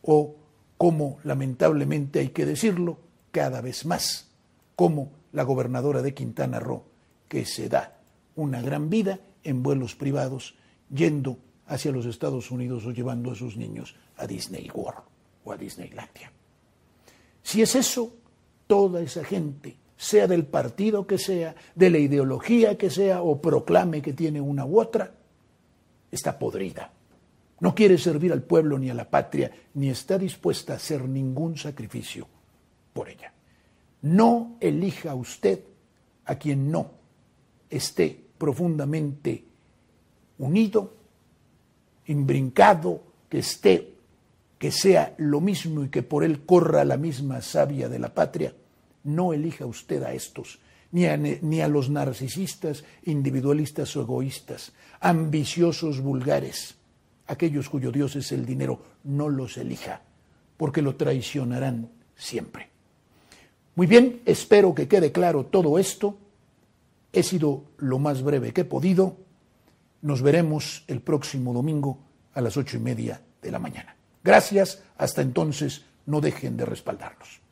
o como lamentablemente hay que decirlo, cada vez más, como la gobernadora de Quintana Roo, que se da una gran vida en vuelos privados, yendo hacia los Estados Unidos o llevando a sus niños a Disney World o a Disneylandia. Si es eso, toda esa gente, sea del partido que sea, de la ideología que sea, o proclame que tiene una u otra, está podrida. No quiere servir al pueblo ni a la patria, ni está dispuesta a hacer ningún sacrificio por ella. No elija usted a quien no esté profundamente unido, imbrincado, que sea lo mismo y que por él corra la misma savia de la patria. No elija usted a estos, ni a los narcisistas, individualistas o egoístas, ambiciosos, vulgares, aquellos cuyo Dios es el dinero. No los elija, porque lo traicionarán siempre. Muy bien, espero que quede claro todo esto. He sido lo más breve que he podido. Nos veremos el próximo domingo a las 8:30 de la mañana. Gracias, hasta entonces, no dejen de respaldarnos.